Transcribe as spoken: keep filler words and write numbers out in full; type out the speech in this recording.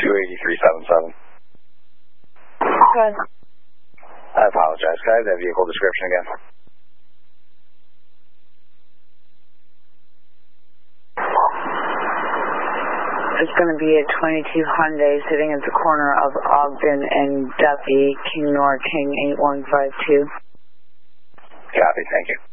two eighty-three seventy-seven. Good. I apologize. Can I have that vehicle description again? It's going to be a twenty-two Hyundai sitting at the corner of Ogden and Duffy, King Nor King eight one five two. Copy, thank you.